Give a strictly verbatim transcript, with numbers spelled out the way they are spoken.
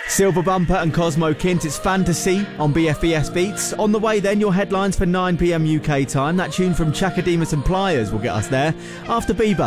Silver Bumper and Cosmo Kint, it's Fantasy on B F B S Beats. On the way then, your headlines for nine p m U K time. That tune from Chakademus and Pliers will get us there. After Bieber,